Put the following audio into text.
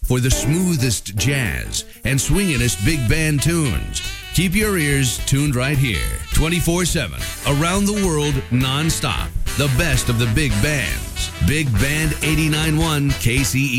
for the smoothest jazz and swingingest big band tunes. Keep your ears tuned right here, 24/7, around the world, non-stop. The best of the big bands. Big Band 89.1 KCE.